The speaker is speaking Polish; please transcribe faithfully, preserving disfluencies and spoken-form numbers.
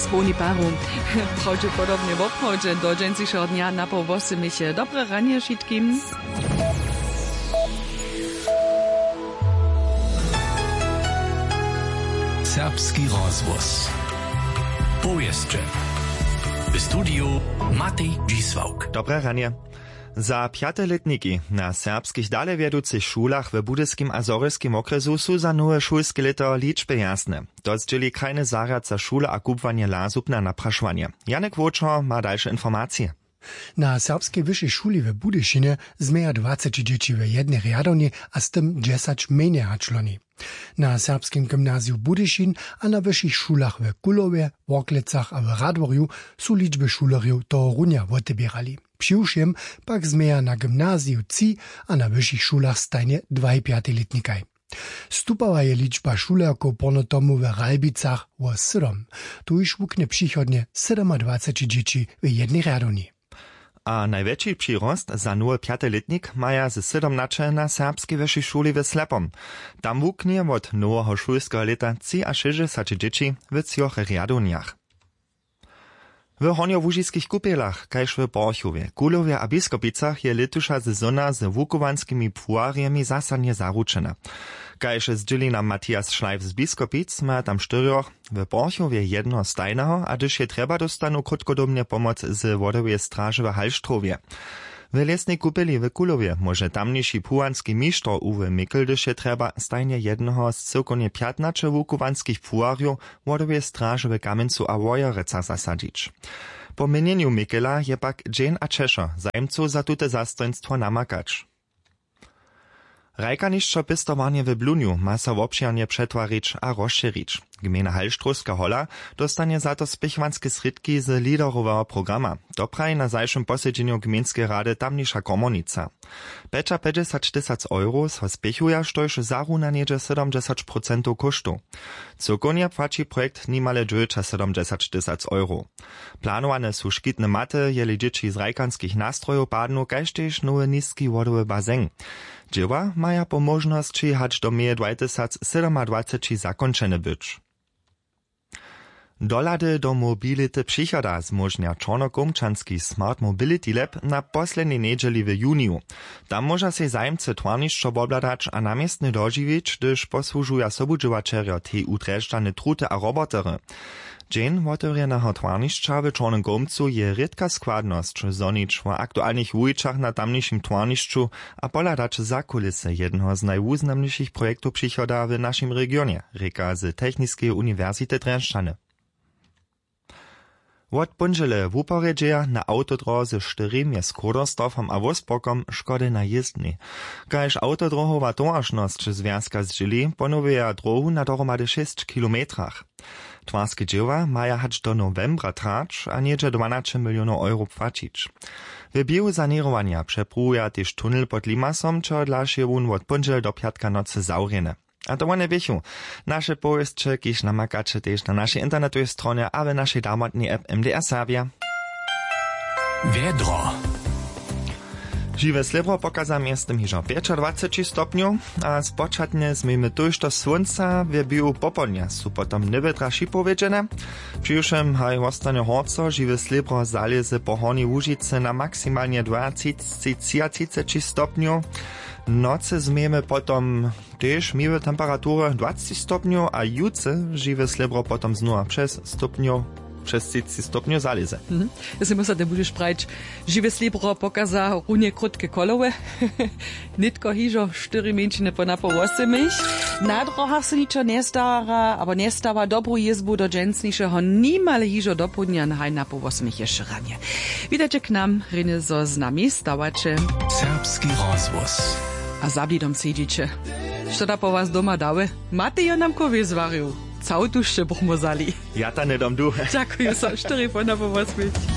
spolni paru. Prawdopodobnie w obchodzie do dżęcejszego dnia na pół osmej. Dobre ranie wszystkim. Serbski rozwoz. Powieszcze. W studiu Matej Dzisłauk. Dobre ranie. Za piateletniki na serbskich dalej wieducych szulach w budyskim a zoryskim okresu su za nowe szulskie leto liczby jasne. To zdzieli krajny zarad za szule a kupwanie lazub na napraszwanie. Janek Wóczor ma dalsze informacje. Na serbskiej wyższej szuli w Budyszynie zmieja dwadzieścia dzieci w jednej riadowni, a z tym dziesięć mniej haczloni. Na serbskim gimnazjum Budyszyn a na wyższych szulach w Kulowie, Worklecach a w Radworju su liczby szuleriów to runia odbierali. Přiušjem pak zmieja na gimnaziju trzy a na wyższych szulach stajnie dwaj piateletnikaj. Stupała je liczba szulerków porno tomu w Ralbicach o siedem. Tu już wuknie przychodnie dwadzieścia siedem dzieci w jednej riadowni. A największy przyrost za nowy piateletnik maja ze siedemnaście na serbskiej wyższej szuli w Slepom. Tam wuknie od nowego szulskiego leta trzy a sześćdziesiąt dzieci w trzech riadowniach. W horniołužiskich kupielach, kaž w Borchowie, Kulowie a Biskopicach je letusza sezona z wukowanskimi płuariemi zasadnie zaručena. Kaž zdzieli nam Matthias Schleif z Biskopic, ma tam czterech, w Borchowie jedno stajnego, a gdyż je treba dostanu krótkodobnie pomoc z wodowej straży w Halštrowie. W lesnej kupeli w Kulowie może tamniejszy pułanski mistrz Uwe Mikl, gdyż je treba stajnie jednego z cyrkonie piętnaście wukowanskich płuariów wodowej straży w Kamencu a Wojerecach zasadzić. Po mienieniu Mikela je pak Jane a Czesza zajemców za tute zastoństwo namakać. Rajkanišćo pistowanie w Bluniu ma so obširnie przetwarić a rozširić. Gmina Halštrovska hola dostanie za to spichwanskie sredki z liderowego programa. To praje na zajszym posiedzeniu gminskiej rady tamniejsza komunica. Pecza pięćdziesiąt tysięcy euro so spichuje, štož zaruna niedzie siedemdziesiąt procent kosztu. Cyrkonie płaci projekt nimale siedemdziesiąt tysięcy euro. Planowane su szkitne maty, jeli dzieci z rajkanskich nastrojów padną, kaž tež nowy niski wodowy bazen. Dzieła maja po możności hać do meje dwa tysiące dwadzieścia zakończone być. Dolady do mobility przychoda zmożnia Czarnokomczanski Smart Mobility Lab na poslednej niedzieli w juniu. Tam może się zajemcy twarniszczo obladać a namiestny dożywić, gdyż posłużuja sobudżywaczerja te utreżdżane trute a robotery. Dzień otworionego twarniszcza w Czarnym Komcu je redka składność zonić w aktualnych wujczach na tamniejszym twarniszczu a poladać za kulisy jednego z najwuznamniejszych projektów przychoda w naszym regionie, reka z Technickiej Uniwersytety Dreszczany. Od ponžele w uporedzie na autodroze czterem je skodostofom a wospokom szkody na jezdni. Kaž autodrohowa towarzność związka zdźeli ponowuje drohu na dohromady sześć kilometrach. Twarskie dzieła maja hać do novembra trać, a niedzie dwanaście milionów euro płacić. W biegu sanerowania przepłuje też tunel pod Limasom, co dla siewun od ponžel do piatka nocy zaurjene. A to one wiechu. Nasze powieście, kiż namakacie też na naszej internetowej stronie, a w naszej darmotnej app M D R Serbia. Wiedro. Žiwe slebro pokazam jestem hižo dwadzieścia stopniów, a spočatnie zmyjmy tuż do słońca w biu popolnia su potom nebetra šipovedžene. Přijušem haj ostanie horco, žiwe slebro zaleze po horni Łužice na maksymalnie dwadzieścia stopniów. Noce zmyjemy potom też miłe temperatury dwadzieścia stopniów, a juce žiwe slebro potom znova przez stopniów. Przez trzydzieści stopniów zaleze. Mhm. Jeśli muszę te budzisz prać, żywe slibro pokaza runie krótkie kolowe. Nitko hižo cztery mięciny po napo osmich. Na drohach se niczo nie stara, aber nie stała dobrą jezbu do dżęsniejszego nimale hižo do południa na haj napo osmich jeszcze ranie. Witajcie k nam, ryny zo z nami stawacie. Serbski rozwoz. A zablidom siedzicie. Co da po was doma dały? Matej nam kowie zwarił. Całą tuszcze buchmo zali. Ja ta nie dom du. Dziękuję za cztery po na